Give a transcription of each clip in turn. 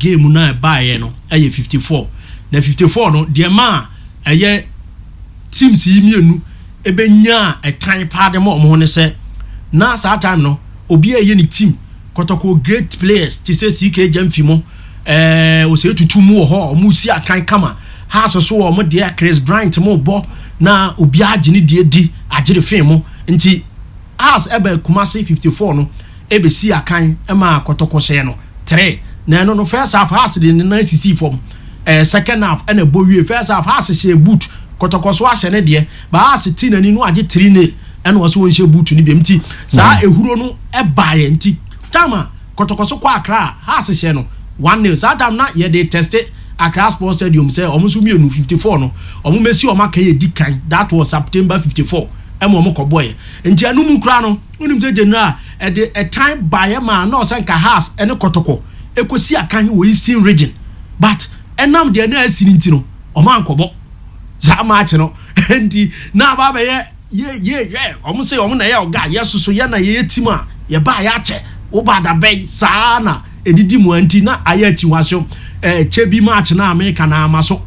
game na bae no eye 54 na 54 no de ma eye teams yi mienu ebenya etan paade mo ho ne se na saa time no obi eye ni team kotoko great players ti se CK Jamfimo o se tutu mu ho mu si akan kama ha so o de Chris Bryant mo bo na obi age ni di agire fem mo nti as ebe Kumasi 54 no ebe si akan ma kotoko hye no 3 na no first half has the na CC form second half and a bowie first half has hye boot kotoko so ahye ne de ba as ti na ni no age 3 nail and was won hye boot ni bem ti sa ehuro no e baaye nti tama kotoko so kwa Accra has hye no 1 nail sa time na ye dey test Accra Sports Stadium say omuso mienu 54 no omu mesi o maka ye dikan that was September 54 omu koboye nti anu mu kra no unim say general a time by man no senka has ene kotoko ekosi akan wo Eastern region but enam de na asini nti no omu ankobo za match no nti na ba ye omu say omu na ye oga yesuso ye na ye team a ye ba ya che wo ba da ben sa na edidi mu anti na aya ti waso chebi match na America na amaso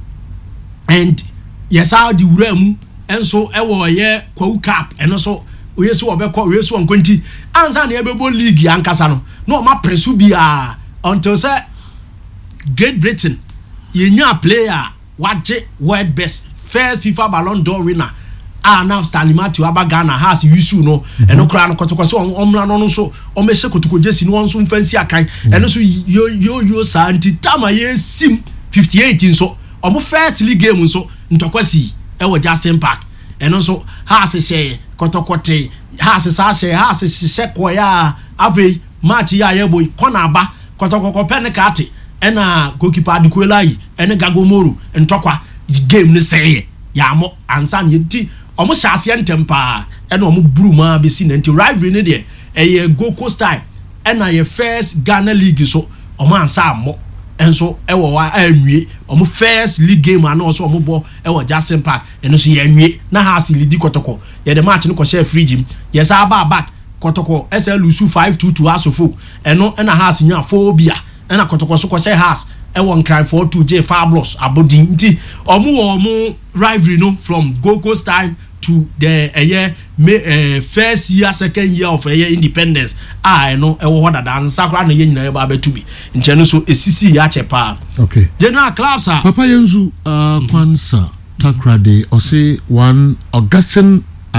and yes how the wuramu enso ewo ye Kwawu Cup eno so oyeso obekọ oyeso onkwenti ansa na ebebo league ankasa no no ma presu bia until say Great Britain yenya player waje world best first FIFA Ballon d'Or winner now Stanley Matthew Abagana has yusu no eno kra no kotoko so omla no so o me sekotoko jesi no so mfansi akan eno so yo sa anti tama yesim 58 so omo first league game so ntokwasi ewo Justin Park eno so has share kotokote has sa share has shekoya ave match ya yeboy kona ba kotoko penekate ena goalkeeper Adukwelai ene Gagomoro ntokwa game ne sey ya mo ansa ne ti omo hyase ntempa ena omo bruma be si nanti rivalry ne de eye Gold Coast time ena ye first Ghana League so omo ansa mo enso ewo wa anwie omo first league game ana also omo bo ewo Justin Park eno so ye anwie na ha si lidi kotoko ye the match no ko share free gym yes aba back kotoko SLUSU 522 asofo eno ena ha si nya phobia ena kotoko so ko share house ewo nkran 42J Fabulous abodin nti omo rivalry no from Gold Coast time to the first year second year of independence no ewo hoda dan sakra na ye nyina ye ba betubi nchenu so esisi ya chepa okay general clubs papa yenzu kwansa takrade ose one Augustine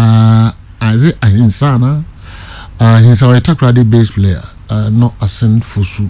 aze ahinsana hinsa wa takrade bass player no asen fosu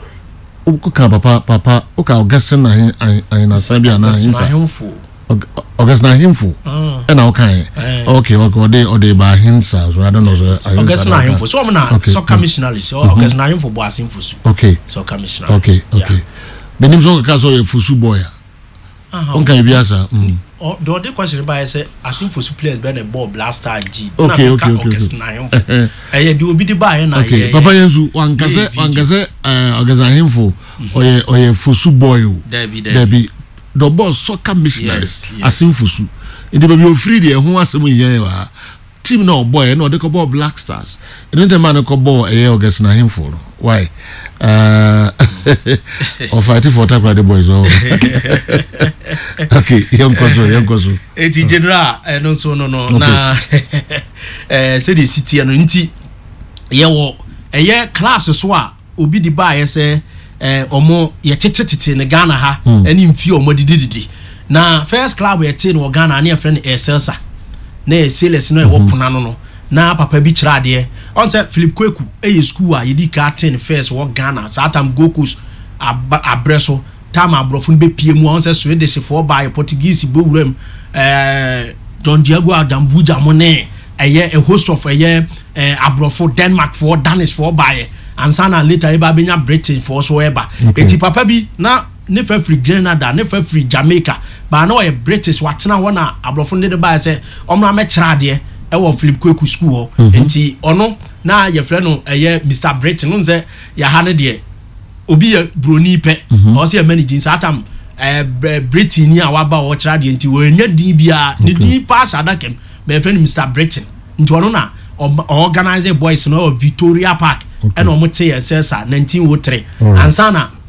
uka papa uka Augustine na sabia na hinsa Augustine himfo and okay okay ba hinsa so I don't know so Augustine himfo so na soccer missionary so Augustine himfo bo asin fosu okay soccer missionary okay benim so ka so fosu boy onka biasa do the question by say asin fosu players be the ball blaster G okay Augustine himfo do obi di ba na okay papa yenzu wankase Augustine himfo oye fosu boy Debbie the boss soccer missionaries asin fosu indi baby o free the ho asem yen wa team no boy no dey call Black Stars and the man call ball Augustine himfo why or fighting for the boys okay young koso eti general no so no na say the city no nti ye wo clubs so a obi di ba ye say omo ye tete ne Ghana ha ani mfi omo dididi na first club ye te no Ghana na ye friend Excelsa na Seles no e wo pona no na papa bi kira de on say Philip Kweku school a ye di ka ten first wo Ghana satam Gokus abreso tam abrofo be pie mu on say Swedish for by Portuguese bo wuram Don Diego Adambuja mo ne a host of abrofo Denmark for Danish for by and sana later eba benya British for so eba eti papa bi na ne fa free Grenada ne fa free Jamaica ba na o British watena wona abrofo ne de ba say omra me kira de e wo Philip Kweku school ho enti ono na ye frɛ no Mr Britain no say ya ha ne de obi ye broni pe o say managing satam Britain ni awaba o kira de enti wo nya din bia ne din pass adakem be frɛ no Mr Britain enti ono na organize boys no Victoria Park and omote Excelsa 1903 and sana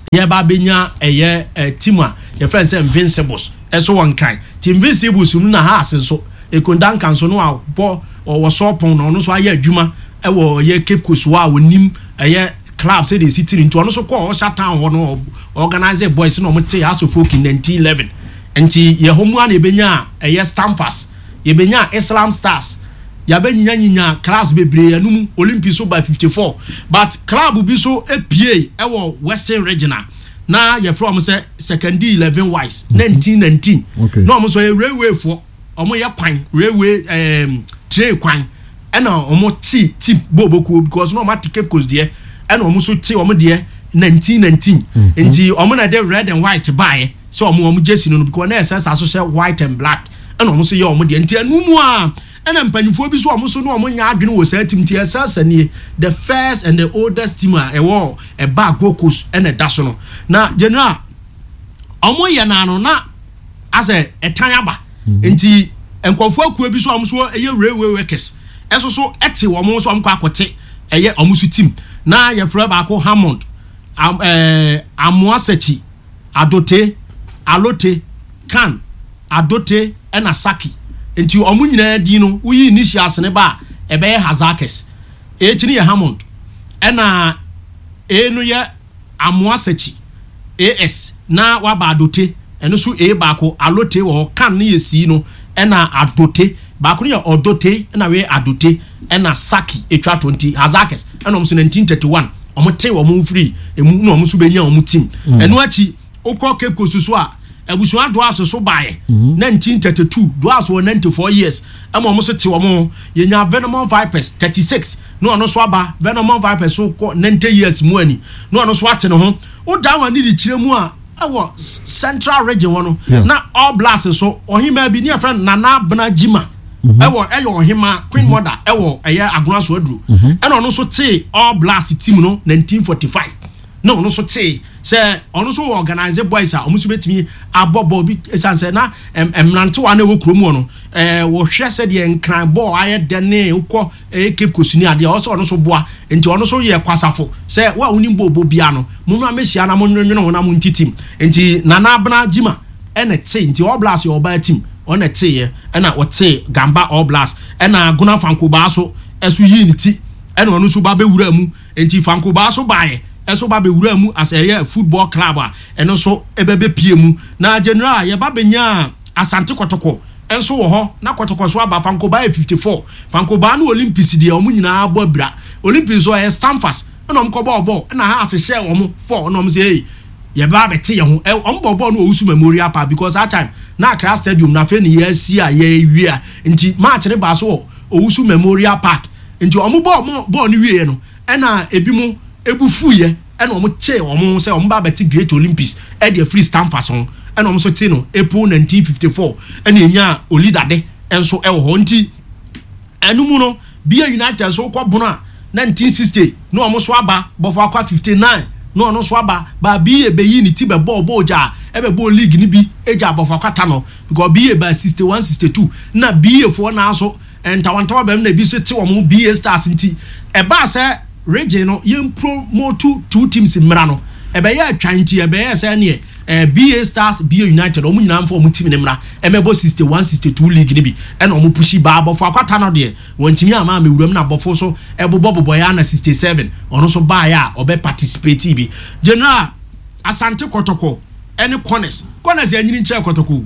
ye ba benya eye team a ye friend say Invincibles eso won kan team Invincibles mu na ha asenso ekondan kan so no abo o so pon no so aye adwuma e wo ye Cape Coast wa wonim eye club say the city into no so call Shatan ho no organize boys no mo te House of Folk in 1911 enti ye homu an ebenya eye Stamford ye benya Islam Stars ya benyinya clubs bebre anum Olympics so by 54 but club bi so APA e wo Western Regional na ye from say second 11 wise 1919 no mo so railway for omo ye kwan railway train kwan e na omo team boboku because no ma Cape Coast there e na omo so ti omo there 1919 enti omo na dey red and white buy so omo jersey no because na essence aso say white and black e na omo so ye omo there enti anumu a ena mpanyifo bi so omo no omo nya adwene wo sa team ti essence ni the first and the oldest team a ewo e ba Gokos ena da so no na general omo ye na no na ase etan aba enti enkofo akua bi so omo so eye railway workers eso so ete omo so omo akote eye omo so team na ye fra ba ko Hammond Amoasechi Adote Alote Kan Adote ena Saki enti omo nyina di no uyi initials ne ba ebe Hazakes chini ye Hammond ena no ye Amoasechi AS na wa ba Adote eno so ba ko Alote wo Kan ne yesi no ena Adote ba ko ne Odote ena we Adote ena Saki etwa 20 Hazakes ena omo so 1931 omo te omo free emu no omo so benya omo team eno achi okọ Cape Coast so a ebusu ado aso so bae 1932 do aso 94 years ema omo so te omo yenya Venom Vipers 36 no ono so aba Venom Vipers so 90 years mu ani no ono so ate no ho o da wa ni di kire mu a awo Central Region wono na All Blacks so ohima bi ni friend Nana Bena Jima ewo eyo ohima Queen Mother ewo eye agona so aduro ena ono so te All Blacks team no 1945 no ono so te say ono so organize boys a omuso betimi abobo bi esanse na emrante wa na wo kromu no wo hwe se de nkran ball aye de ne ukọ Cape Coast ni ade o so ono so boa enti ono so ye kwasafo say wa unim bobo bia no mumra mehia na monwenwe no na munti team enti Nana Bena Jima ene te enti All Blacks yo ba team ona te ye ena wo te Gamba All Blacks ena Guna Fankoba so esu yi ni ti ena ono so ba be wura mu enti Fankoba so bae eso ba be wura mu as a football club a eno so ebebe pie mu na general ye ba benya Asante Kotoko enso wo ho na Kotoko so aba Fankoba 54 Fankoba na Olympics de omu nyina abo bra Olympics so Stamford na omko ball na ha ase share omu 4 na omu say ye ba bete ye ho omu ball no Owusu Memorial Park because that time na Accra Stadium na fe ni ye si a ye wi a nti match ne ba so Owusu Memorial Park nti omu ball ni wi no na ebi mu ebufu ye ena omo che omo se omo ba beti Great Olympics e de free Stamford so ena omo so te no April 1954 ena enya Olidade enso e wo ho nti enu mu no Bia United so ko bono a 1960 no omo so aba bofo akwa 59 no ono so aba ba Bia be yi ni ti be ball ja e be ball league ni bi eja bofo akwa ta no because Bia ba 61 62 na Bia fo na so entawantawa be na bi so te omo Bia Stars nti e ba se region no yen promote two teams in Mrano ebe ye atwanti ebe ye se ne BA Stars BA United omu nyina mfo omu team ne mra emebo 61 62 league ni bi ena omu pushi ba abofo akwata no de wontimi ama mewuram na abofo so ebobo ya na 67 ono so ba ya obe participate bi general Asante Kotoko any corners anyini nche Kotoko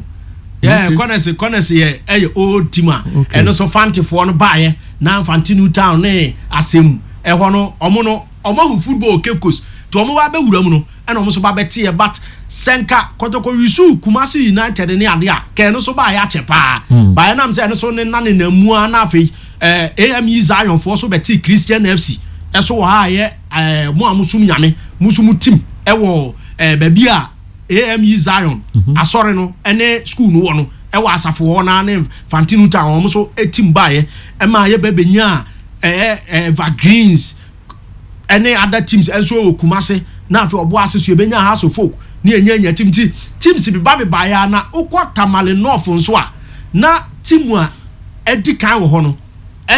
corners ye old team eno so fantifo no ba ye na Fantinu town ne asem ehwo no omo football Cape Coast to omo wa be wuram no ena omo so ba beti e but Senka Kotoko Yusu Kumasi United ne ade a ke no so ba ya chepa ba na am say no so ne na mu ana afi AME Zion for so beti Christian FC eso wo ha ye mo amusum nyame musum team e wo ba bia AME Zion asore no ene school no wo no e wo asafo ho na ne Fantinu town omo so team ba ye e ma ye bebenya Evergreens any other teams also Kumase na afi obo asesu ebenya House of Folk ni enya teams bi ba ya na ukwa Tamale North nso a na team a edi kan wo ho no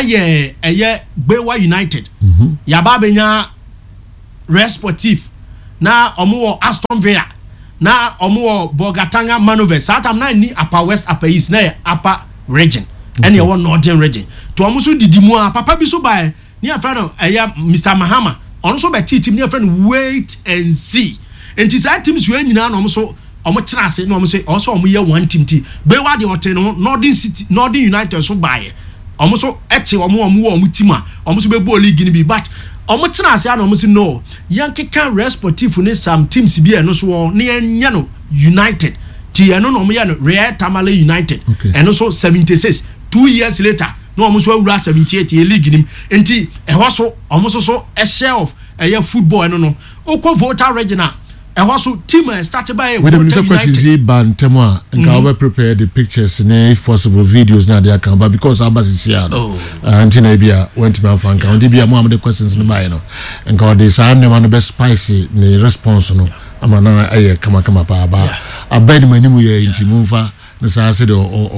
eye Gbewa United ya ba benya Sportif na omo Aston Villa na omo Bogatanga Manovers satam na ni upper west upper east na upper region ene wo northern region to omo so didi mu a papa bi so bae ni afra no Mr Mahama ono so be team ni afra no wait and see enti sa team so anyina na omo so omo tenase na omo say also omo ye one team ti be wa de hotel no Northern United so bae omo so eche omo team a omo so be ball league ni bi but omo tenase na omo say no yankeka Sportif ne some teams bi eno so ne enya no United ti eno no omo ye no Real Tamale United eno so 76 2 years later no omo so awura 78 ye league nim enti ehwo so omo so a share of football eno no okwo voter regional ehwo so team started by with the question ban temwa nka we prepare the pictures and if possible videos na they can but because abas is here antina bia went to Franca and bia mo am the questions no buy no nka they say am no best spicy the response no amana aye kama pa ba abed manimu ye intimumfa na say say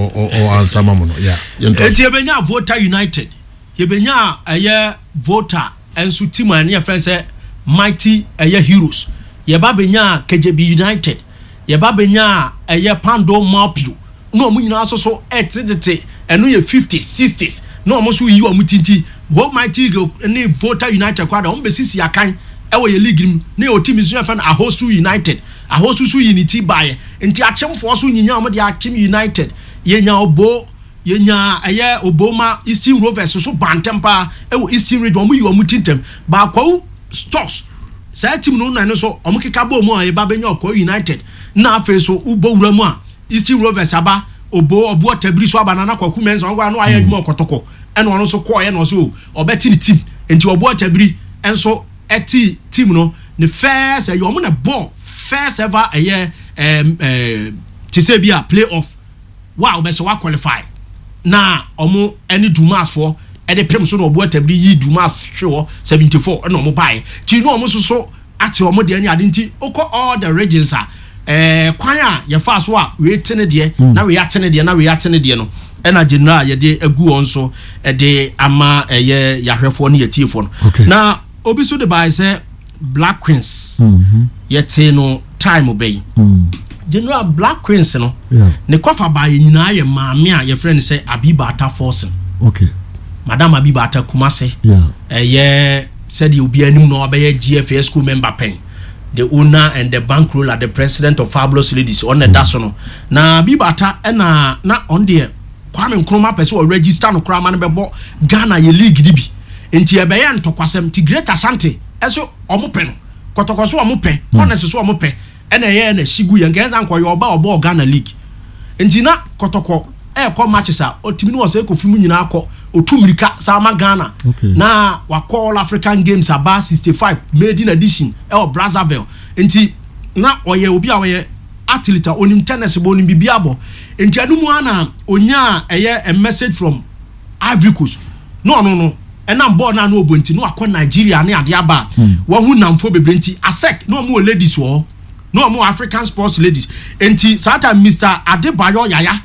o answer mamu no yeah enti ebenya voter United ebenya voter ensu team an your friend say mighty heroes yeba benya KJB United yeba benya Pando Mapio no mu nyina so etete eno ye 50s 60s no mo so yi o mutinti wo mighty go ni voter United kwada on besisi akan ewo ye league nim na o team so fan Ahosu United Ahosu so unity bae enti achemfo so nyinya mo de akem United yenya obo yenya Oboma Eastern Rovers so bantempa ewo Eastern region mo yi o mutintem ba kwa stocks say team no na so omukeka bo mu a ba benya okọ United na afa so ubo wura mu a Eastern Rovers aba obo tabiri so aba na kwaku menso ngwa no aye adwuma okotoko ene ono so ko ye no so obeti ni team enti obo tabiri enso eti team no the first you omo na ball first ever to say bia playoff wow be so wa qualify na omo any Dumas for e de pem so no obo tabiri yi Dumas hwe 74 ene omo bai ti no omo so ati omo de ani adinti okọ all the regions kwan a ye fa so a we tene de na we atene de na we atene de no ena general ye de agu on so e de ama ye yahwefo ne yetiefo no na obi so de bai say Black Queens yete no time obey general Black Queens no ne kofa ba ye nyina ye maame a ye friend say Abibata Forsen Madam Abibata Kumase said you'll be any no obey GFA school member pen the owner and the bankroller the president of Fabulous Ladies on the dasono na Abibata na on there Kwame Nkrumah person or register no kra man bebo Ghana ye league dibi enti ebe ye ntokwasem ti Great Ashanti eso omope no kotokoso omope honest so omope ena ye na shigu ye ngenza nkoye oba Ghana league enti na kotoko ko matches a otimi no se kofimu nyina akọ otumirika sama Ghana na wa call African Games about 65 made in edition Brazzaville enti na oye obi a oye athlete onim tennis bo onim bibiabo enti anumu ana onya a message from Ivory Coast no enam ball na no obonti no akọ Nigeria na ade aba wo hu namfo bebrenti ASEC no mo ladies wo no mo African sports ladies enti sata Mr Adebayo Yaya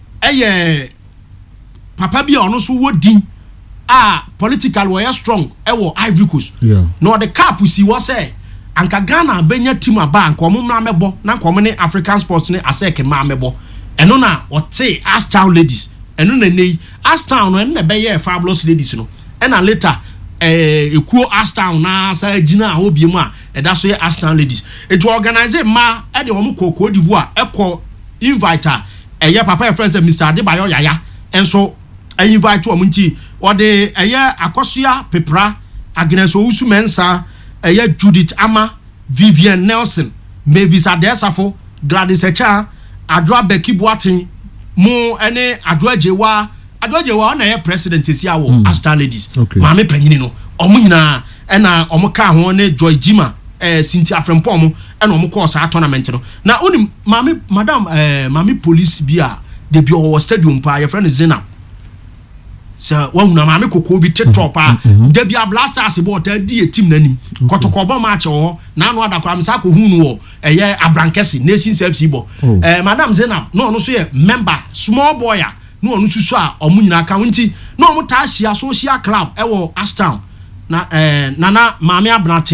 papa bi ono so wodin political we strong ewo Ivory Coast no the cap si wo say anka Ghana benya team aba anka omo mra mebo na anka omo ne African sports ne ASEC ma mebo eno na ote Ashtown ladies eno na nei Ashtown no eno na be ye Fabulous Ladies no ena later ekuo Ashtown na sa gina obi mu a eda so ye Ashtown Ladies it organize ma e de omo Cote d'Ivoire eko invite papa e friend Mr Adebayo Yaya enso invite omo nti o de Akosua Pepra Agnes Owusu Mensa Judith Ama Vivian Nelson Mavis Adesafo Gladys Echa Adwa Becky Boatin mo ene Adwa Jewa na ye president esi awo Ashtown Ladies maame panyini no omo nyina ena omo ka ho ne Joy Jima Cynthia Frempom ena omo course a tournament no na oni maame police bia de bi o stadium pa your friend Zena so wan na maame kokko bi tetop a de bia Blasters bo ta di team nanim kotokobo match o na no adakwa msa ko hu no Abrankesi Nations FC bo madam Zena no so ye member small boy a no onu susu a omu nyina ka wonti no omu ta hia social club ewo Ashtown na nana maame Abraten a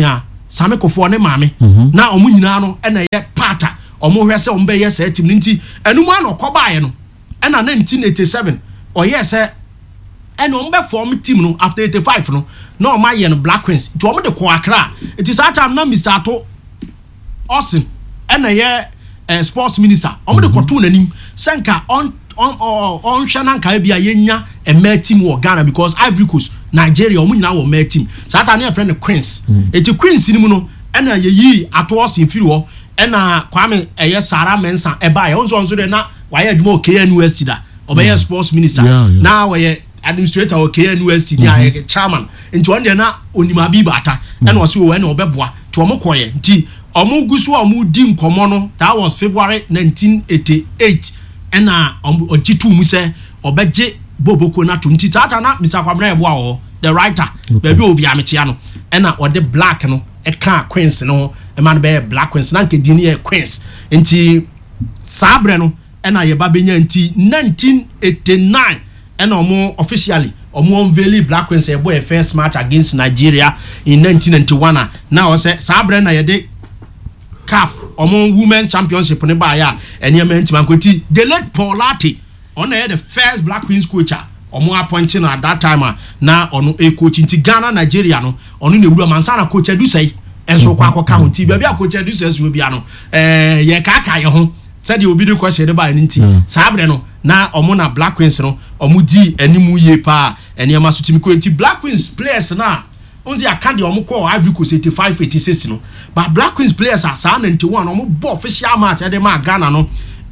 Same Kofo ne maame na omu nyina no na ye pata omu hwe se ombe ye se team nti enum an okobaye no na 1987 oye se and ombe form team no after 85 no na o ma ye no Black Queens to omu de ko Accra it is that time na Mr. Ato Austin na ye sports minister omu de ko to nanim senka on hwana nka bia yenya a male team wo Ghana because Ivory Coast Nigeria omu nyina wo male team so that na friend Queens eti Queens ni mu no na ye yi Ato Austin firi wo na Kwame Sara Mensa eba ye onzo de na wa ye adwuma KNUST da obeye sports minister na wa ye administrator o KNUST dia chairman nti on de na onima bi bata na o se wo na obeboa to omokoye nti omogusu omudi nkomo no that was February 1988 na ojitu mu se obeje Boboko na to nti tata na Mr. Kwamna eboa o the writer baby obi amechia no na o de black no e ka Queens no e man be Black Queens na nke dini e Queens nti sabre no na ye ba benya nti 1989 and officially unveil Black Queens a first match against Nigeria in 1991 now say sabre na ye de CAF women's championship ne ba ya ene menti mankoti the late Paul Lati on the first Black Queens coach appointing at that time na ono e coach nti Ghana Nigeria no ono ne wura mansana coach edu sei enso kwa county bia bia coach edu sei so bia no ye kaka ye ho said you be the question de ba nti sabre no na omo na Black Queens no omo di animu ye pa ene ma so timi ko nti Black Queens players na onzi akande omo ko Ivory Coast 85 86 no but Black Queens players are 91 omo bo official match e de ma Ghana no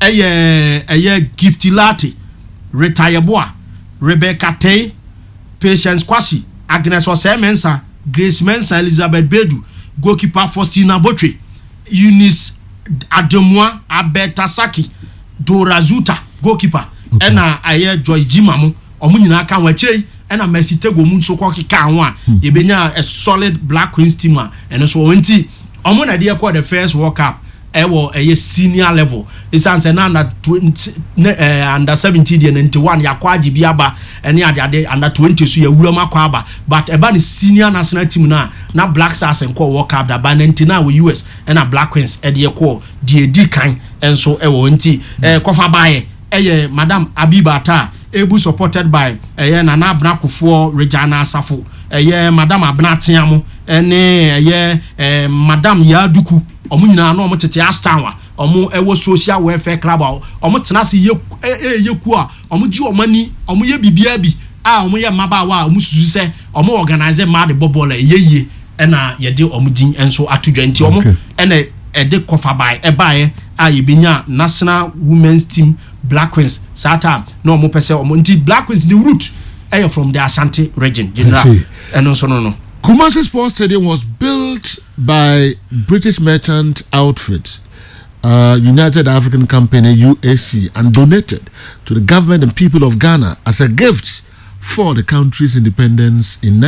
eye Gifty Lati retire boa Rebecca Tay Patience Kwashi Agnes Osemensa Grace Mensa Elizabeth Bedu goalkeeper Faustina Botre Eunice Ademwa Abeta Saki Dora Zuta goalkeeper ena aye Joy Jimamu omu nyina aka wa chire ena Mercy Tego mu nso kwa kika anwa ye benya a solid Black Queens team eno so wonti omu na de call the first World Cup ewo eye senior level isanse na under 20 under 17 de 91 yakwa bia ba ene ade under 20 so ya wura makwa aba but eba ni senior national team na Black Stars enko World Cup da ba 99 we US ena Black Queens e de call di kan enso ewo nti kofa bae eye Madam Abibata ebu supported by Nana Abnakufo Regina Asafo Madam Abnatiamo ene Madam Yaduku omu nyina na omu tete astanwa omu ewo social welfare club omu tenase yeku a omu ji omani omu ye bibia bi omu ye mabawa omu susu se omu organize mad bobola yeye na ye de omu din enso atudwanti omu ene ede kofa bai ebae yebenya national women's team Black Queens sata na omu pese omu nti Black Queens the root from the Ashanti region general eno so no Kumasi Sports Stadium was built by British merchant outfit United African Company UAC and donated to the government and people of Ghana as a gift for the country's independence in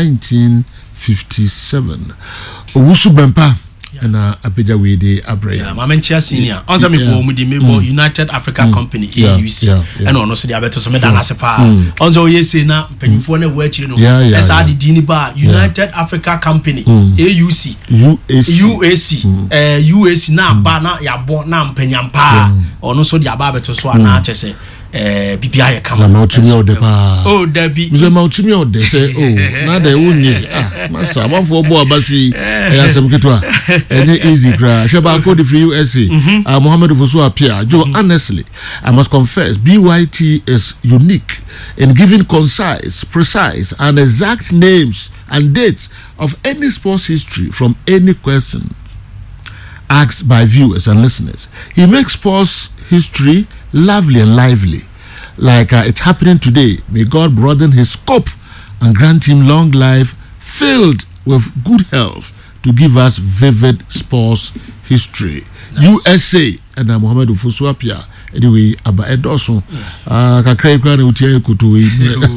1957. Owusu Bempa and Abeja Wede Abraya. Mamenchia Senior. Also, me go United African Company AUC. And on also the Abeto Someda Nasepa. Also, yes, na Penifone Wechino. SRD Diniba United Africa Company AUC. UAC na bana ya bo na Penyampa. On also the Ababeto so na chese. BPI come oh Debbie Mauchimi or they say now they won't massa one for boa basri some kitwa any easy crash about code for USA Mohammed Fosu appear Joe honestly I must confess BYT is unique in giving concise, precise and exact names and dates of any sports history from any question asked by viewers and listeners. He makes sports history lovely and lively, like it's happening today. May God broaden his scope and grant him long life filled with good health to give us vivid sports history. Nice. USA and Mohammed Fosu appear anyway aba edoso kakrai kwa na utie kutuwe.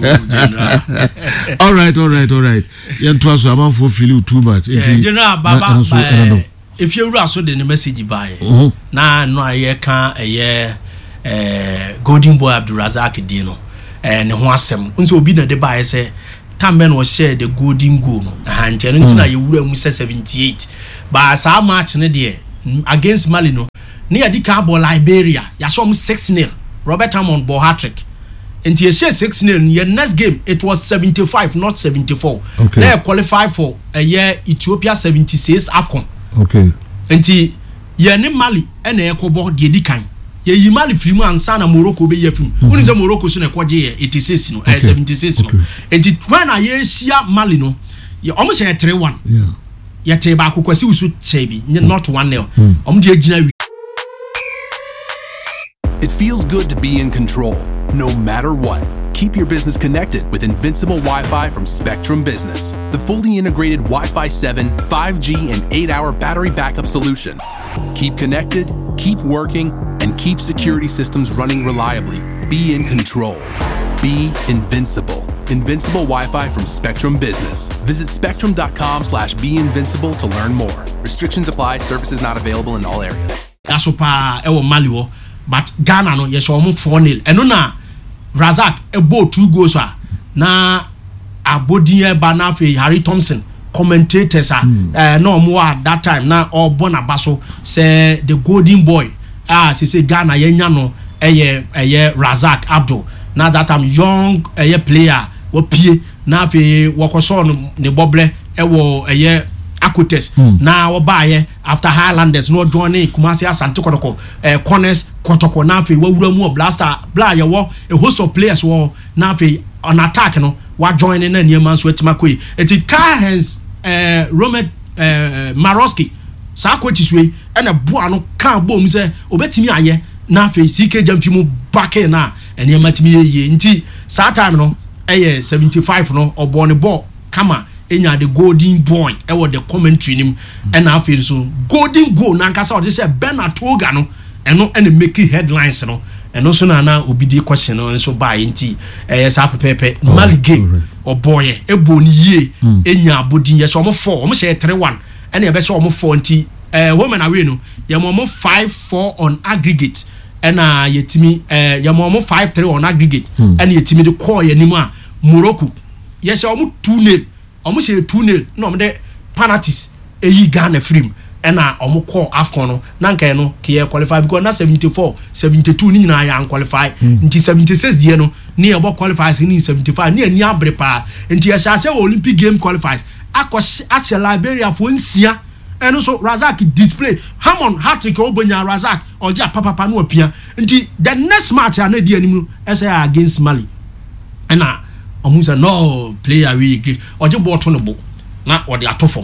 All right yentu aso amanfo feel too much general baba if you rush so the message by na no aye kan Golden Boy Abdulrazak Dino ne ho asem nso obi na de ba say Tamben was share the golden goal no and na you wura 78 but sa match ne there against Mali no near the cabo Liberia ya show 6-0 Robert Hammond ball hat-trick and he share 6-0 your next game it was 75 not 74 they qualify for a year Ethiopia 76 AFCON and he ye Mali and e kobo de di kan ye yi Mali film ansa na Morocco be ye film unu je Morocco so na kwaje 86 no 76 no and when I share Mali no ye omo share 3-1 ye te ba kokwasi usu chebi not 1-0 omo de agina. It feels good to be in control, no matter what. Keep your business connected with Invincible Wi-Fi from Spectrum Business, the fully integrated Wi-Fi 7, 5G, and 8-hour battery backup solution. Keep connected, keep working, and keep security systems running reliably. Be in control. Be invincible. Invincible Wi-Fi from Spectrum Business. Visit spectrum.com/beinvincible to learn more. Restrictions apply. Services not available in all areas. That's why Mali, but Ghana no yes almost 4-0. And na Razak about 2 goals na Abodiye Banafe Harry Thompson commentators no more at that time na or Bonabaso say the golden boy say Ghana yenya no eye Razak Abdul na that time young player wo pie na fe wokoso ne boble ewo Akutes na obaye after Highlanders no joining Kumasi Asante Kotoko corners Kotoko na fe wawura mu blaster bla ye wo a host of players wo na fe on attack no wa joining na niam so etimakoi eti Kahens Romet Maroski sa coach swe na boa no kan bom se obetimi aye na fe CK Jamfimu back na eniam atimi ye nti sa time no 75 no obone ball kama enya the golden boy ewo the commentary nim and I feel so golden goal na nkasa o say Bernard Toga no eno and make headlines no and also na obi dey question no so buy nti sa pepepe Mali game o boy ebo ni ye enya abodin ye so mo 4 mo say 3-1 and e be so mo 4 nti women away no ye mo 5-4 on aggregate and yetimi ye mo 5-3 on aggregate and yetimi the call ye nim a Morocco ye say mo 2-0 almost 2-0 no de penalties eyi Ghana free na omo call AFCON no na nkai no ke qualify because na 74 72 ni nyina ya qualify nti 76 die no ni e bo qualifies ni 75 ni ani abre pa nti ya sha se Olympic game qualifies akwa Liberia for nsia eno so Razak display Hammond hat-trick obonya Razak oja papa no opia nti the next match na die animu SA against Mali na omusa no player we agree oje ball to no bo na ode atofom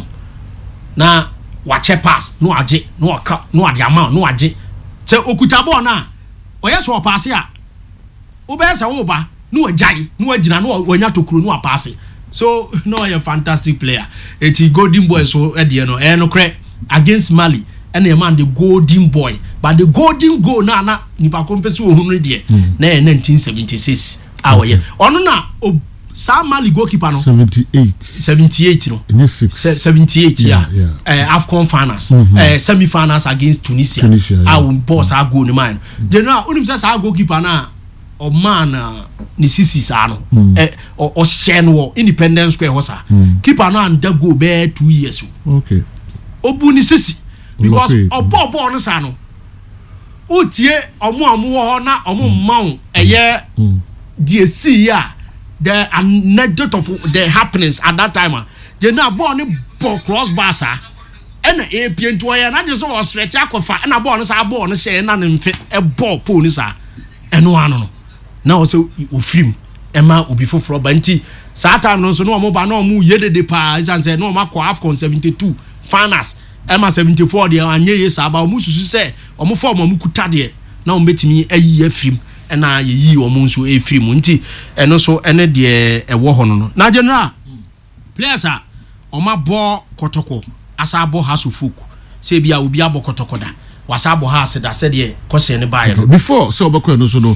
na wa che pass no age no aka no ade ama no age se okuta ball na oye so pass a obesa wo ba no ajai no agina no onya tokuru no pass so no a fantastic player eti golden boy so e de no no cre against Mali and a man the golden boy but the golden goal na nipa kompesi ohunu de na 1976 awoye ono na sa Mali goalkeeper no 78 no 78 yeah AFCON finals semi finals against Tunisia boss a goal ni man they know unim say sa goalkeeper na o man ni sisi sa no o share no Independence Square hosa keeper no and go be 2 years okay obu ni sisi because obo no sa no otie omo wo na omo maun eye DSC ya the anecdote of the happenings at that time they na born ball crossbar sa and a pient wire na just was stretch akofa na ball no sa ball no share na nfe e ball pole ni sa eno ano no na also ofrim e ma obi foforo ba nti sa time no so no mo ba no mo yedede pa isan say no ma ko AFCON 72 finals e ma 74 de anye ye sa ba mo susu say o mo form mo kuta de na o betimi ayi afrim na yi o mo nso efiri mu nti eno so ene de ewo ho no na general players a o ma bo kotoko asa bo hasufuk se bia obi abo kotoko da wasa bo ha se da se de question ne bae before so obako no so no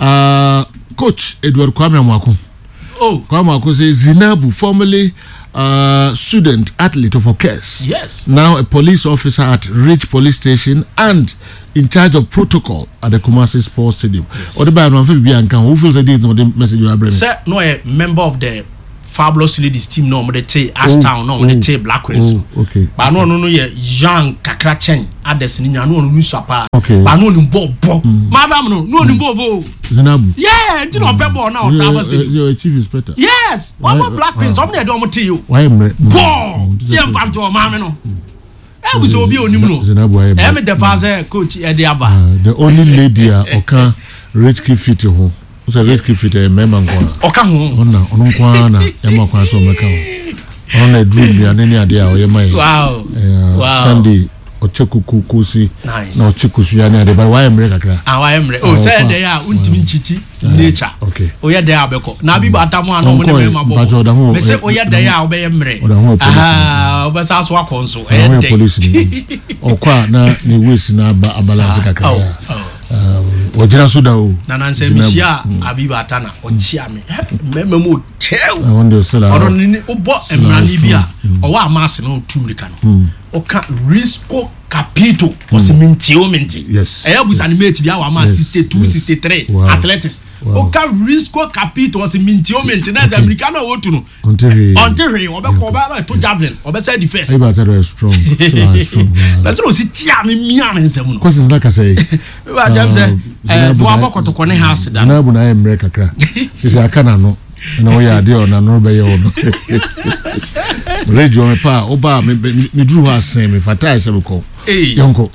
coach Edward Kwame Amwako Kwame Amwako say Zinabu formerly student athlete of Okes. Yes. Now a police officer at Ridge Police Station and in charge of protocol at the Kumasi Sports Stadium. Or the Bible who feels the date of the message you are bringing? Sir, no, a member of the Fabulous Ladies team no mo te Ashtown no mo te Black Queens okay ba no ye young kakra chen others ni nya no nu sapa okay ba no ni bo madam no ni bo Zinabu yeah ti no pebo na o Taba Stadium your chief inspector yes one Black Queens some dey do mo te you why am bo see am panto o ma me no e we so obi onim no Zinabu e me the pass coach e dey aba the only lady oka rich kid fit ho so rich kid fit e member nko oka ho ona ono nko na e ma kwa so meka ho ona dream ya nani ade a o ye mai wow Sunday ochekukukusi nice na ochekusu ya ni ade but why am kakra why am say dey a untimi nchichi nature okay oye dey abeko na bi bata mo ana mo ne me mabo me say oye dey a obeye mre obesa so akonso e dey police ni okwa na ni wesi na balance kakra ojira so da o na nanse misia abi bata na ochia me mememo tew I wonder sala odo ni obo emrani bia owa amase no tumrika no oka Risco Capito was minti yes e abusa animate bia wa ma 62 63 athletics oka Risco Capito was minti na the americano wotu no ontere obeko ba to javelin obesa defense e ba tell strong strong na so si tia me mia me nsem no questions like I say ba jam say bo aboko ko ne house da na bu na emre kakra sisi aka na no na o ya de ona no be ye ono radio me pa oba me dru ha sen me fata se ko yonko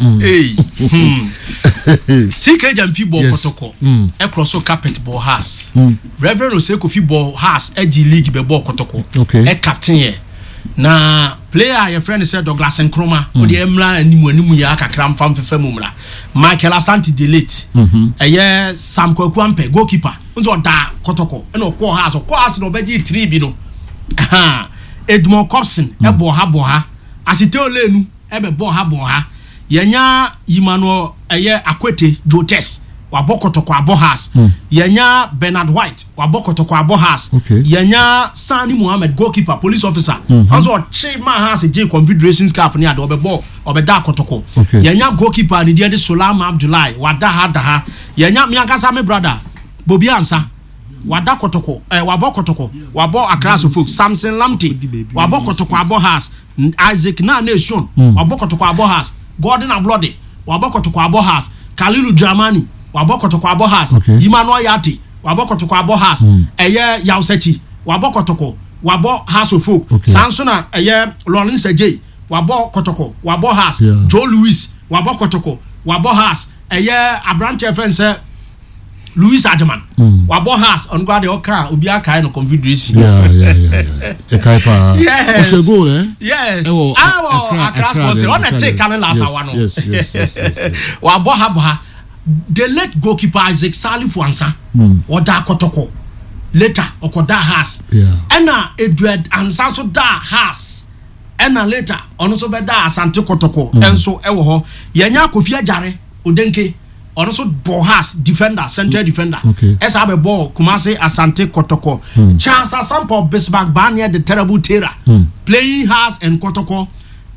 CK jam football kotoko e cross carpet ball house Reverend Oseko football house EG league be ball kotoko e captain ye na player your friend said Douglas Nkrumah o de emra animu ya kakra mfam fefa mumra Michael Asante delete eye Sam Kwaku Ampe goalkeeper nzo da kotoko e no ko house no beji 3 bi no Edmond Cobson e bo ha asite olenu e be bo ha yenya Emmanuel eye Akwete Jotes wabokotoko abohas yenya Bernard White wabokotoko abohas yenya Sani Muhammad goalkeeper police officer also chima has J Confederations Cup ni ade obebo obeda kotoko yenya goalkeeper ni de Solama Abdullahi wada ha yenya miankasa me brother Bobi Ansa wada kotoko wabokotoko wabo Accra folk Samson Lamte wabokotoko abohas Isaac na nation wabokotoko abohas Gordon Ablode wabokotoko abohas Kalilu Dramani wabokotoko abohas Emmanuel Yati wabokotoko abohas eye Yausechi wabokotoko wabo House of Folk Sansona eye Lawrence J wabokotoko wabohas Joe Louis wabokotoko wabohas eye Abrante Fense Louis Adjaman wabohas on God oka obi aka no Confederation e kai pa o se go yes Accra sponsor on a take can last one yes waboha the late goalkeeper Isaac Salifu Ansa oda kotoko later okoda has ena Edward Ansa so da has ena later ono so be da Asante kotoko enso ewo ho yenya Kofi Ajare Odenke ono so bohas defender center defender esa be ball Kumasi Asante kotoko chance sample Bismarck Bania the terrible terror playing has and kotoko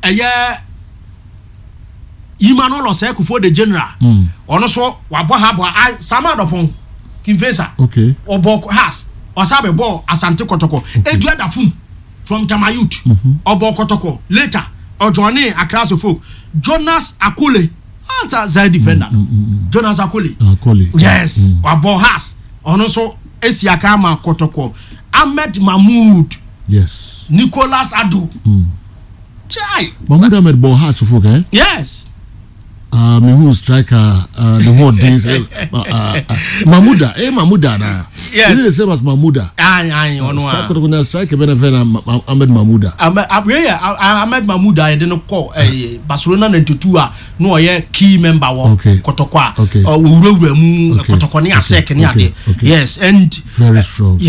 Emmanuel Oseko for the general ono so waboha sama dopon Kimfesa obok has osabe ball Asante kotoko Edward Afum from Tamayut obok kotoko later Ojone Accra folk Jonas Akule as a defender Jonas Akule yes wabo has ono so Esiakama kotoko Ahmed Mahmoud yes Nicholas Adu chai Mahmoud Ahmed Bohas folk yes me who striker the whole days Mahmouda na yes this is the same as Mahmouda ono striker benefena Ahmed Mahmouda Ahmed Mahmouda e dey no call Barcelona 92 a no oye key member wo kotoko a wurawura mu kotoko ne asek ne ade yes and very strong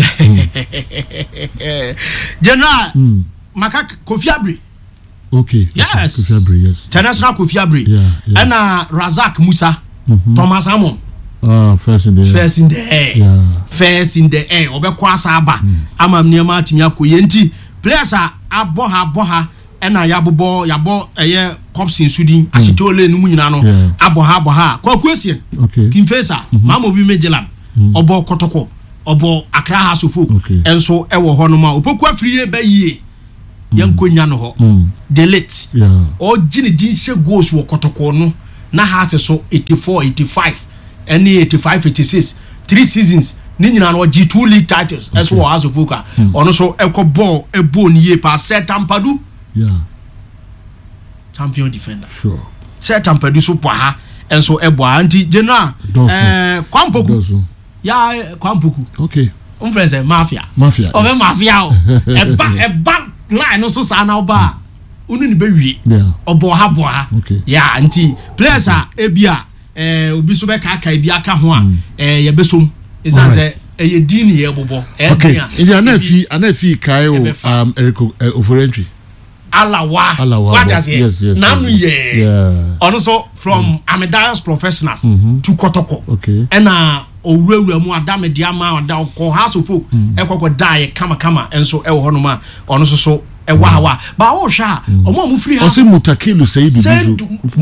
General Makak Kofi Abri yes Kofi Abri yes international Kofi Abri and Razak Musa Thomas Amon first in the air obekwa aba amam niam atimi akoye nti players aboha ena yabo eye Cobson Sudin asitole nu nyina no aboha Kwaku Esien Kimfesa Mama Obi Mejelan obo kotoko obo Accra House of Folk Okay. enso ewo ho no ma opoku afiri be yie yankonya no ho delete o gini din hye goals wo kotoko no na Hearts so 84 85 any 85 86 3 seasons ni nyina no G2 league titles enso wo House of Folk ono so ekoball ebo ni ye pa set Tampadu champion defender sure set Tampadu so po ha enso ebo anti general Kwampoku ya Kwampoku okay friends mafia ove mafia o eba line so sa na oba unu ni be wie obo ha ya anti players a ebia obi so be ka bi aka ho a ye besom izan say ye din ye bobo okay in anafi kai o Eriko Oforentry Alawa what does yes nanu ye ono so from Amadeus Professionals to Kotoko okay and owurawura mu adame dia ma oda ko House of Folk ekoko die kama enso e wo hono ma ono so e wa ba wo hwa omo mu free house Mutawakilu Seidu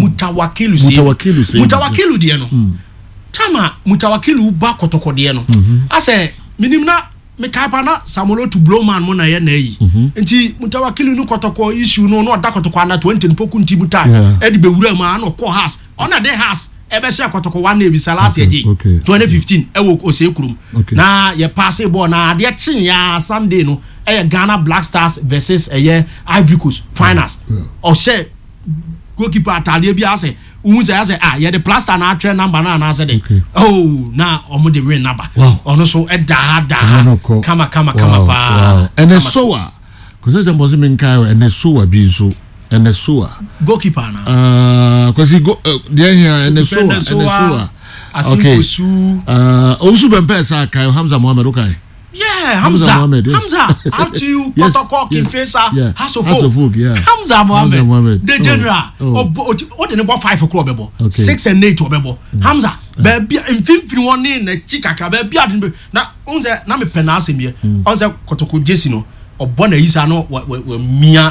Mutawakilu die no tama Mutawakilu ba Kotoko die no ase minim na me kaipa na Samuel to Blowman mo na ye na yi nti Mutawakilu no Kotoko issue no oda Kotoko na 20 poku nti buta e di be wura ma na ko house ona de house ebe share Kotoko one na bi salasi eji 2015 ewo Osekurum na ye pass ball na ade chin ya Sunday no Ghana Black Stars versus Ivory Coast finals o share goalkeeper atade bi ase unze ase ye the plaster na atre number na ase de oh na omo de win number ono so da kama pa and so cuz e mbozi menkai and so bi so and so goalkeeper na cuz he go there here and so okay osu bempesa kai Hamza Mohammed okay Hamza after you Kotoko Kinfesa House of Folk Hamza Mohammed the general o de ne 5 o'clock bebo 6 and 8 obebo Hamza baby infimfini woni na chikakra baby ade na unze na me penase me unze Kotoko Jesi no obo na yisa no mia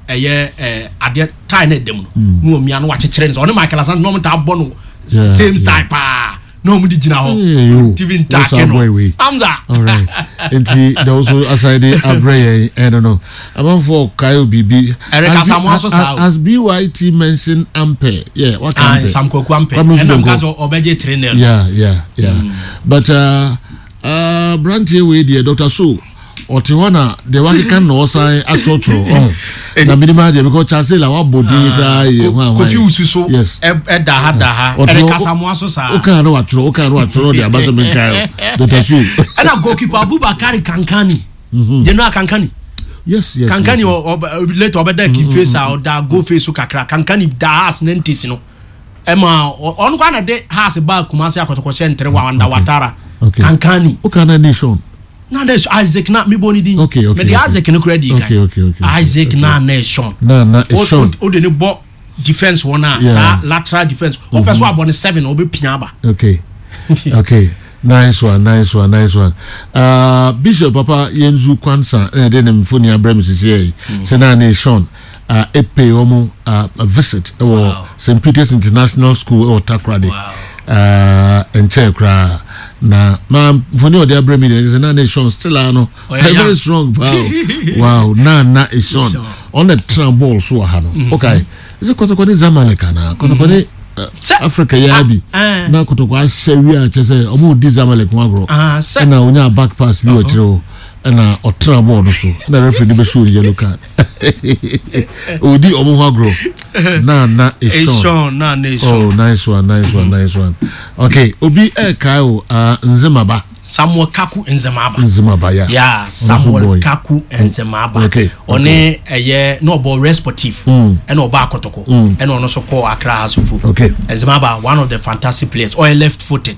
ade tie na dem no mia no wa chekere no Michael Asante no mta abo no same style pa no mu di gina ho TV ntake no Hamza all right enti there also aside Abreye I don't know about for Kayo Bibi as BYT mentioned Ampe what Ampe Sam Kwaku Ampe and Gazo obeje trainer but branch we there Dr. So Otiwana the one can no sign atotro na minima de because Chancellor wa body cry Kofi Ususo yes daha Erika Samuaso sa o kan no atro de abaso menkai Dr. So and goalkeeper Abubakar Kankani you know Kankani yes Kankani later obeda Kinfesa or da go face kakra Kankani da has nentis no ema on kwa na de has ba Kumasi Akotoko Centre wa under Watara Kankani o kan na nation na there's Isaac na me boni din okay me the Isaac no credit okay Isaac na nation na nation o de ne bo defense one sa lateral defense o first one abon 7 o be piaba okay nice one Bishop Papa Yenzu Kwansa de ne mfoni Abraham sisi say na nation pay omo a visit St. Peter's International School or Takrade and Chekra na mfoni ode Abraham is na nation still ano very strong wow na nation on the trample so ha no okay is it Kotoko Zamalek na Kotoko Africa yabi na Kotoko ashewi a chese omo di Zamalek wagro na onya back pass bi o chiro na otrabo no so na referee be show yellow card odi omo wagro na nation na nation oh nice one okay obi kai Nzemaba Samuel Kaku Nzemaba Samuel Kaku Nzemaba one no ball responsive and oba Kotoko and ono so call Accra House of Folk Nzemaba one of the fantastic players or left footed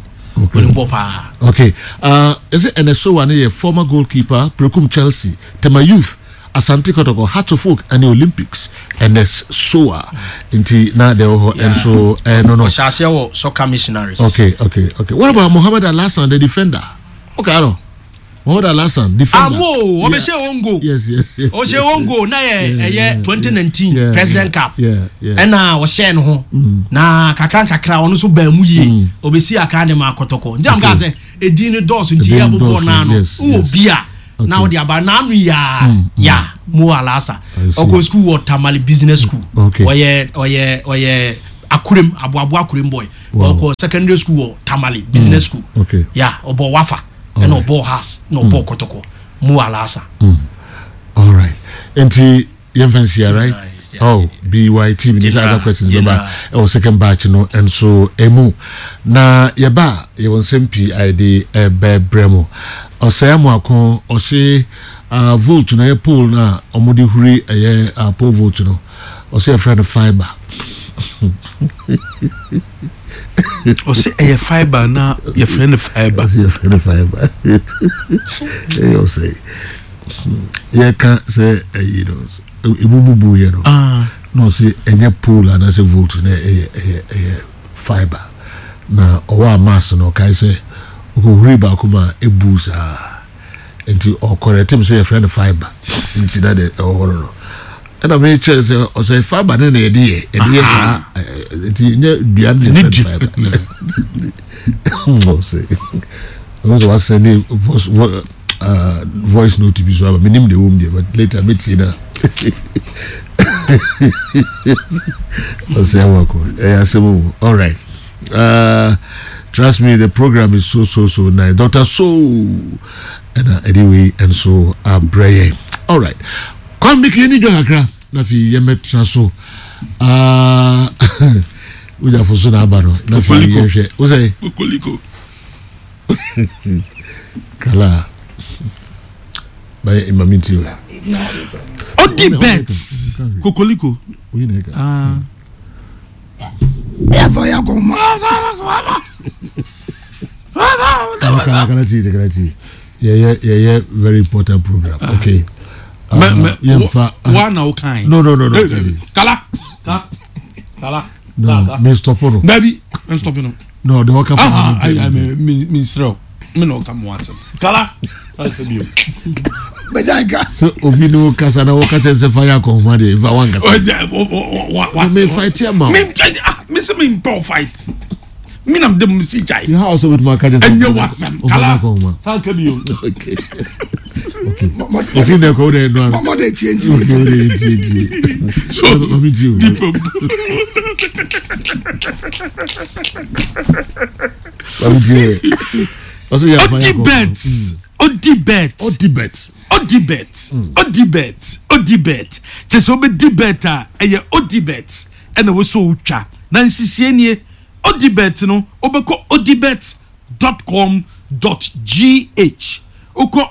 okay is it NSO one a former goalkeeper Prekum Chelsea Tema Youth Asante Kotoko Hearts of Folk and the Olympics NSO inti na de and so no soccer missionaries okay what about Mohamed Alassan the defender okay What Alasan defender. Amo, obeshe ongo. Yes. Oshe ongo na ye 2019 President Cup. Yeah. Ena o share no ho. Na kakra ono so ba mu yi. Obesi aka ne ma kotoko. Njam ga say edi ni dos nti ya bobo na no. O bia. Na o di aba na anu ya Mo Alasa. Oko school what Tamale Business School. Oye Akurem abu Akurem boy. Oko secondary school Tamale Business School. Okay. Yeah, obo Wafa. And obo has no bo kotoko. Mo Alasa. All right. Enti Yemfensia, right? Yeah. Oh, BYT. We need other questions. Remember, our second batch, and so emu. Na yeba, you want some PID Bremo. Or say Amuakon, or say vote na pool na omudi huri poll vote no. Or say a friend of fiber. Or say a fiber na your friend of fiber. Your friend of fiber. You say. Yeah, can't say ibububu you know. No say any pool and as a vote na fiber. Na owa mass no kai say go riba kuma ebusa. Into or correct him say a friend of fiber. Into that or no. And I may say or say fiber in the idea. And yes, the fiber. No say. Was sending voice note to be so. I mean, the womb there, but later meet you now. All right. Trust me, the program is so nice. Dr. So and anyway, and so Brian. All right. Come make any do akra na fi yemet transo. We da foso na abaro na fi yehwe. O say Kokoliko. Kala. By imaminti. Odi bet. Kokoliko. We nega. Ever go Kalati. Yeah, very important program. Okay. One or kind. No. Kala. No, me stop it. Maybe I'm stopping. No, the worker. I mean, sir. Me no come once. Kala. That's a view. So, Obino Casana Wakata is a fire commander. If I want what may fight your mom. Miss me fight. Me nam dem si jai. You house with my cousin. And you what some kala. Thank you. Okay. If you go there, no. Mama dey change. So, let me do. Odibet. Teso be dibeta eye odibet. And we so ucha. Na nsisiye nie odibet no obeko odibet.com.gh. Oko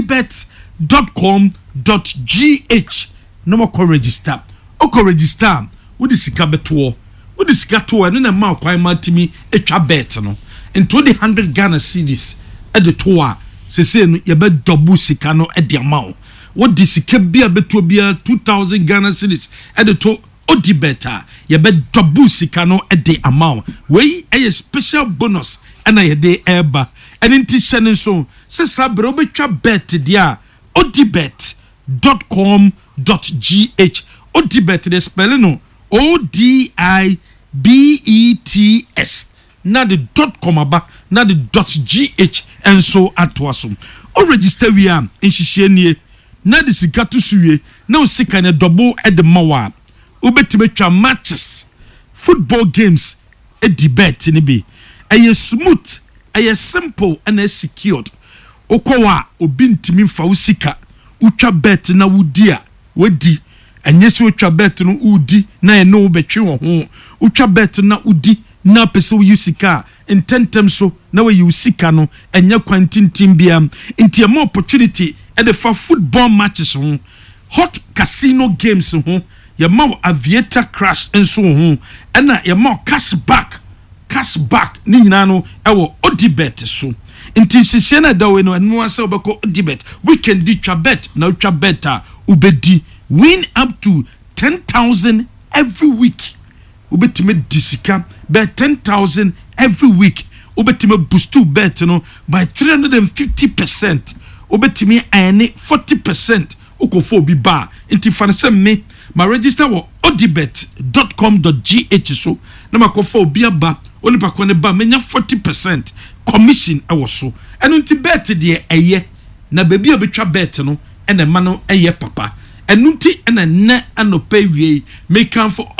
odibet.com.gh. No more register. Oko register. Wodi sika beto. Wodi sika to no na ma kwan matimi etwa bet no. Into the 100 Ghana cedis at the toa. Se say no ye be double sika no e de amount. What the sika bia beto bia 2000 Ghana cedis at the to odibeta ye be double sika no e de amount. We a special bonus and a de eba. And in this so se sabre obetwa bet dia odibet.com.gh. Odibet the spelling no ODIBETS. Na the .com aba na the .gh and so atwasum. O register we am in hihye na the sika to suwe na o sika na double at the mawa. Ubetimetwa matches football games e debate ni bi. Eye smooth, eye simple and secured. Okowa obi ntimi mfa usika utwa bet na wudia wedi anyese utwa bet no udi na e no betwe wo ho utwa bet na udi na pese wo usika intentem so na we usika no enya kwantintim bia nti more opportunity e the for football matches ho hot casino games ho ya ma aviator crash enso ho ena ya ma cashback ni nyina no e wo odibet so nti sisi na dawe no enu ase obeko odibet weekend di twa bet na twa beta ubedi win up to 10,000 every week. Ubetime disika bet 10,000 every week. Ubetime boost to bet no by 350%. obetimi ane 40% ukofo obi ba nti fansem me ma register wo odibet.com.gh so na makofo obi aba onipa ko ne ba menya 40% commission ewo so eno nti bet de eye na baby obetwa bet no ene ma no eye papa eno nti ene ne anopa wie make am for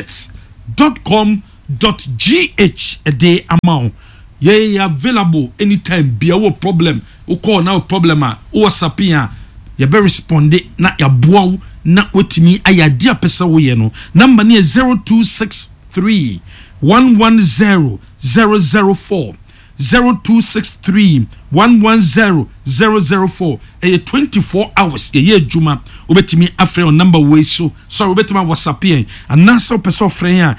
odibet.com.gh a day amount ye available anytime be our problem o call now problem a o whatsapp ya ye be respond na ya boa na otimi ayade apesa wo ye no number ne 0263 110 004 0263 110 004 24 hours ye adwuma obetimi afre on number way so sorry obetimi whatsapp yen anasa person friend ya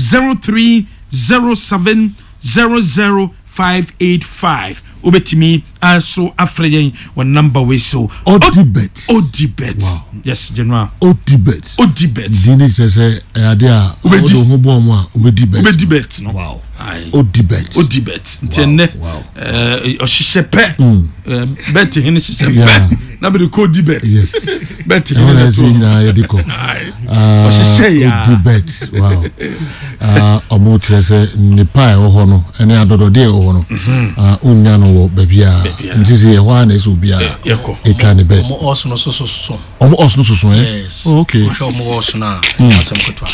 0307 00585 obetimi also afreyen one number we so Odibet. Wow. Yes, general. Odibet. Dini say adia odo ho bo mo a obedibet no. Wow. Odibet. Ntene ohihyepe bet hin hyepe na be ko dibet. Yes. Bet hin na yediko. Ohihye ya. Odibet. Wow. Omo trese ni pai ho no ene adodode ho no. Unya no wo babia. Ntizi e ho na eso bia. Etwa ne bet. Omo oso no so. Omo oso no so Yes. Oh, okay. Omo oso na asem kotwa.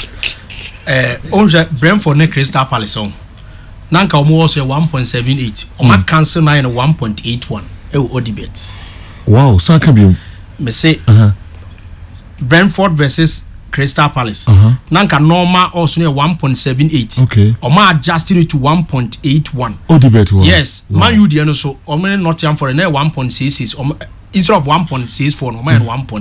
Onje Brentford ne Crystal Palace on. Nanka omo oso 1.78. Oma cancel na 1.81. Odibet. Wow, saka bi. Me say Brentford versus Crystal Palace. Nanka normal also 1.78. Okay. Oma adjusted it to 1.81. Odibet. Wow. Yes. Wow. Man U the no so Oma Nottingham for 1.66. Instead of 1.64, Oma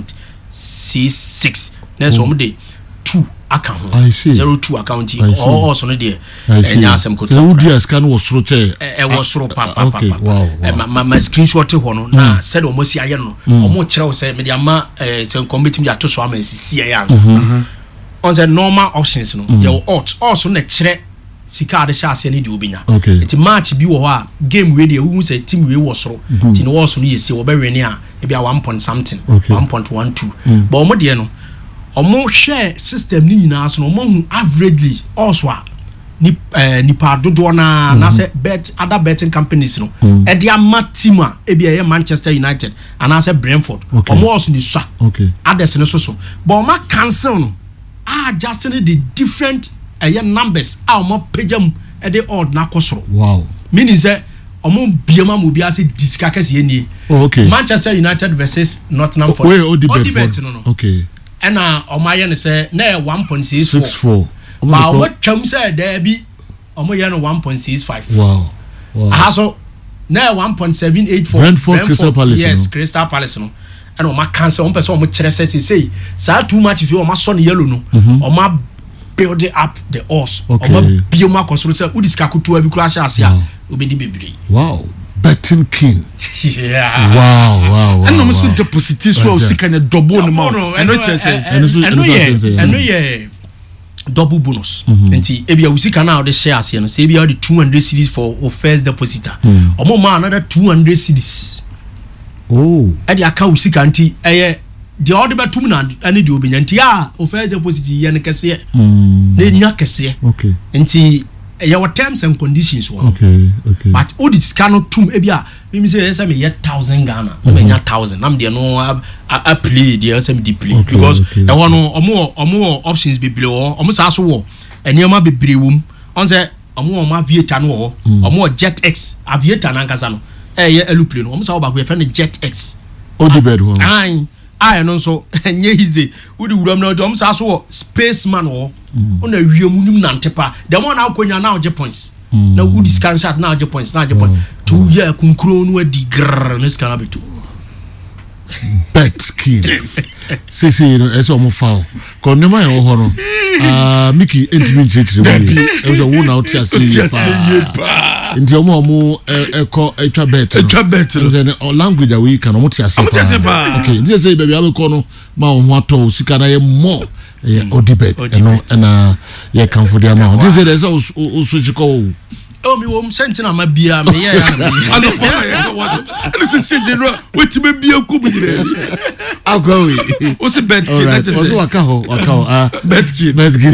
1.66. Then so Oma 2 account. I see. 02 account. Also no there. So Udia scan was rotate. Was so papa. Wow. My screenshot hono na said almost aye no. Omo kire say me dey ama say committee me ato so ama sisi aye answer. On the normal options no. Your odds also na kire sika ade sha ase ne di obinya. It match bi wo ho a game we dey who say team we wo soro. Ti no wo so no yesi wo be wene a e bia 1 point something. 1.12. But omo de no omo share system ni nyina so no omo averagely also nipa dodo na say bet other betting companies no e dia matima e bia Manchester United and I say Brentford omo also ni swa others no so but omo cancel no adjusting the different numbers omo pagam e dey odd na kosoro. Wow. Meaning say omo biema mo bia say discuss kase ye Manchester United versus Nottingham Forest. Odibet no. Okay. And omo ye say na 1.64. But what chum say there be omo ye no 1.65. Wow. So na 1.78 for Brentford Crystal Palace. Yes, Crystal Palace no. And omo cancel on person omo kire say say too much if you omo so yellow no. Omo build up the odds. Omo bioma kosoro say udiska kutu abi kura sha ase a obedi bebre. Wow. Betting king. Yeah. Wow. And no so deposit so o sika na double no ma. And no double bonus. Nti ebia usika na the shares no say ebia the 200 cedis for first depositor. Omo ma another 200 cedis. Oh. E dey aka usika nti the order betum na ani de obenya nti o first deposit ye ne kese. Na nya kese. Okay. Nti your terms and conditions one. Okay. But all this cannot tum ebia me say yes me 1,000 Ghana. Me nya 1,000. Am there no I play the SM play because the one omo options be below omo sa so wo enema be brewum on say omo aviator no omo Jet X aviator na nkasa no ye aeroplane omo sa wo ba ko e Jet X Odibet one. I no so nye easy udi wuram na omo sa so spaceman o na wiem nim na ntepa the one na akonya na oje points na udi scan shot na oje points 2 year kunkro no adi grrr na scan abeto bet king sisi no eso mo foul ko ne ma yo ho no Mickey entimi nchechire we e so wo na o tia se ye pa nti omo eko etwa bet no language that we can omo tia se pa okay nti say baby abeko no ma ho ato sika na ye more Odibet no na ye kan for dia ma nti say there so switch ko Oh, me wom sentina ma bia me ya ya. Ano pa ya was. This is general. Wait to be a kubi. I'll go. What's a bed kid? Right. Also wakaho. Bed kid.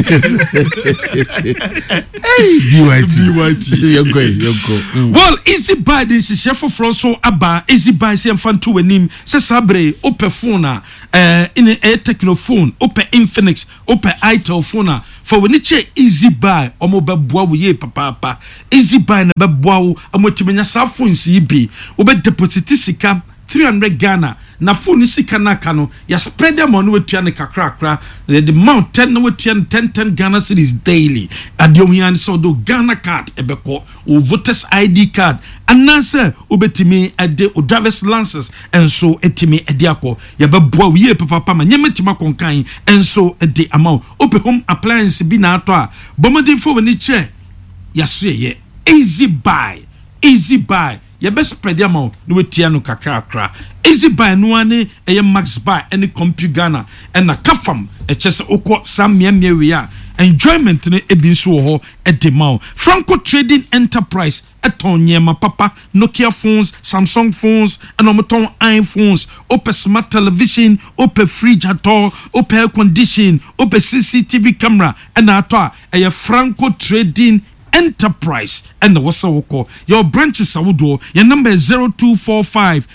Hey, BYT. You go. Well, easy buy this is chef for so aba easy buy say fan to wenim say sabre ope phone in a technophone ope Infinix ope itel phone for when it easy buy omo be boa wo ye papa easy buy na be boa wo amotimenya sa phone si bi obe deposit sika 300 Ghana na phone sika na kano ya spread them on wetua ne kakra the amount 10 na wetua 10 Ghana cedis daily adiom yan so do Ghana card ebeko o voters ID card anase obetimi ade o driver's license enso etimi ade akọ ya be boa we papa ma nyemetima konkan enso ade amount ope home appliance bi na ato a bomodin for we ni che ya so ye easy buy ya best spread them out no wetia no kakra easy buy no ane max buy any compute Ghana and na kafam chese okọ sam miamia we a enjoyment no ebi so ho edemao Franco Trading Enterprise etonyema papa Nokia phones, Samsung phones and omoton iPhones, ope smart television, ope fridge at all, ope air condition, ope CCTV camera and ato a Franco Trading Enterprise and the wasawoko. Your branches awudo. Your number is 0245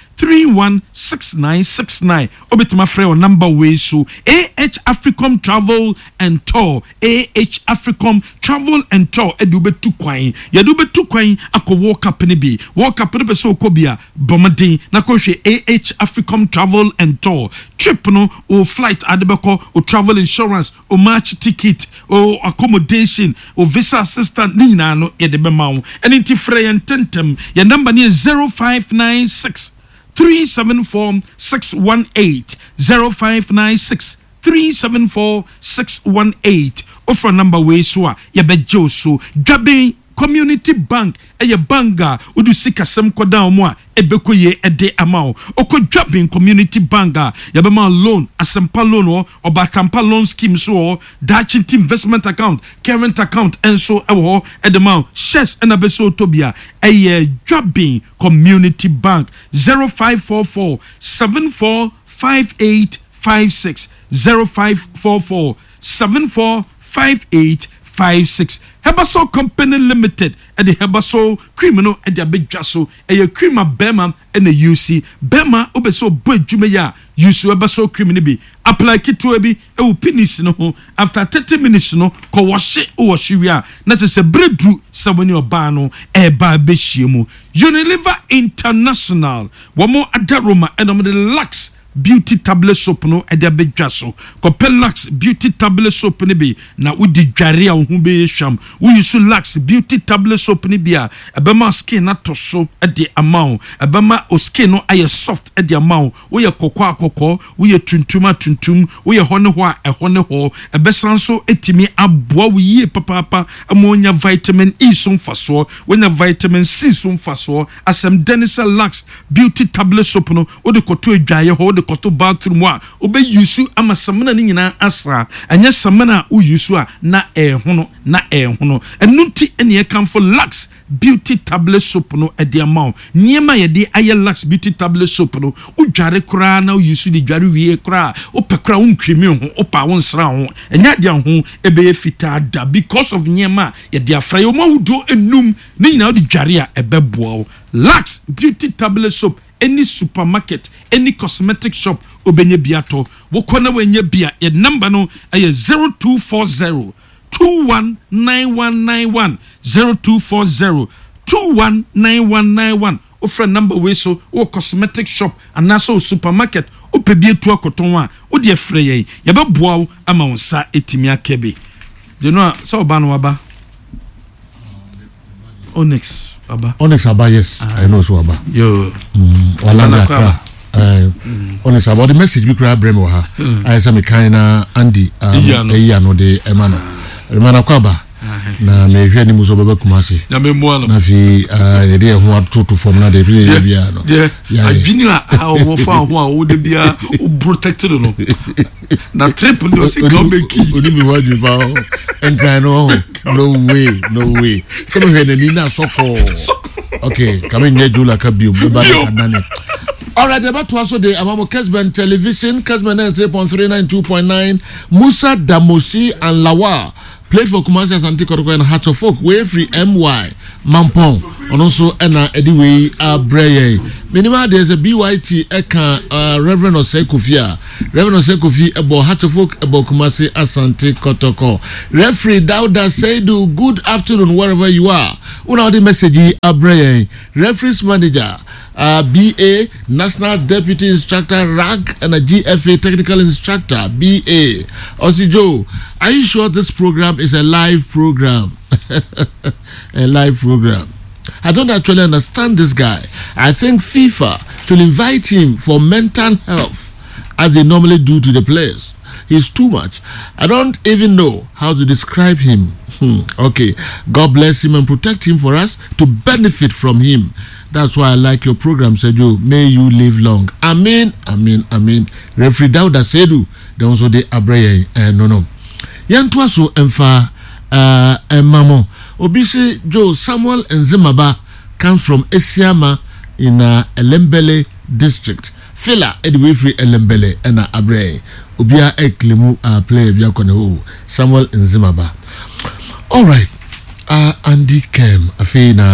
316969. Obetuma free number way so AH Africom Travel and Tour. AH Africom Travel and Tour. Edube tukwain. Yadube tukwain ako walk up ni bi. Walk up ni so kobia bomadi na kohwe AH Africom Travel and Tour. Trip no o flight adebeko o travel insurance o match ticket o accommodation o visa assistant ni na no yedebe mawo. Eni ti free tentem. Your number ni 0596 374 618 0596 374 618 offer number way so ya bejo so Dwaben Community Bank banga udu sika sem koda mo a ebeko ye ede amao oko Dwaben Community Bank ya be ma loan asempa loan o obatampa loan scheme so Dachinti investment account current account enso ewo edema shares and abeso tobia Dwaben Community Bank 0544 745856 0544 745856 Hebaso Company Limited and the Hebaso Criminal and the Abidjaso a crima Bema and the UC Bema obeso boy jumeya UC Hebaso criminal be apply kit to be a penis no after 30 minutes no ko wash o shiria that is a breadthrough saboni obano e ba beshiemu Unilever International one more adaroma and the Lux beauty tablet soap no e de bedwaso Lux beauty tablet soap ne bi na udi dware a wo be hwam wo use Lux beauty tablet soap ne bi a ebema skin na to so e de amount ebema o skin no aye soft e de amount wo ye kokko wo ye tuntum wo ye hone ho a hone ho ebesan so etimi aboa wo ye papa amonya vitamin E so mfaso wonya vitamin C so mfaso asem Denisa Lux beauty tablet soap no wo de koto adwaye ho de koto bathroom a obe use ama samana ni nyina asa anya samana u use a na hono enunti ene kan for Lux beauty tablet soap no e de amount niema ye de aye Lux beauty tablet soap no udware kra na u use de dware wie kra o pekra untwemi ho o pa won sra ho enya de ho ebe ye fita da because of niema ye de afra yo mawudo enum ni nyina de dware a ebeboa Lux beauty tablet soap any supermarket, any cosmetic shop, obenye biato. Wokona wenye bia. Your number no aye 0240 219191 0240 219191. Offer number we so o cosmetic shop and also supermarket. O pebie to akotonwa. O de freye. Yaba boa ama onsa etimi akebe. You know so banu aba. Onyx. Onyx Aba, yes, I know so Aba. Yo, Walanda. Onyx Aba, the message we grab Bremo. I say me kaina Andy. No de Emana. Emana Kwaba. na me hwe ni muso baba kumasi na me mo na fi ye de ho atoto form na de bia no adwini a wo fa ho a wo de bia o protected no na trip no se go make oni mi waju ba en no way come here ni na soko okay come nye jula ka biom ba kanane. All right, about to also the Amamo Kesben Television, Kesben 3.3, 2.9, Musa Damosi and Lawa played for Kumasi Asante Kotoko and Heart of Oak, way free MY, Mampong, and also Ediwe Breye. Meanwhile, there's a BYT Eka, Reverend Osekofia, Reverend Osekofi, about Heart of Oak, about Kumasi Asante Kotoko. Referee Dauda Seidu, good afternoon, wherever you are. Una the message, Breye. Referee's manager, BA, National Deputy Instructor rank, and a GFA Technical Instructor, BA. Osijo, are you sure this program is a live program? A live program. I don't actually understand this guy. I think FIFA should invite him for mental health as they normally do to the players. He's too much. I don't even know how to describe him. Okay, God bless him and protect him for us to benefit from him. That's why I like your program, Sedu. May you live long. Amen, amen, amen. Referee Dauda Sedu. Then also the Abreye. No. Yantuaso emfa mamo. Obisi Joe Samuel Nzimaba comes from Esiama in Elembele district. Fila Edway free Elembele and Abreye. Obia Eklimu player bia kone Samuel Nzimaba. All right. Andy Kem afina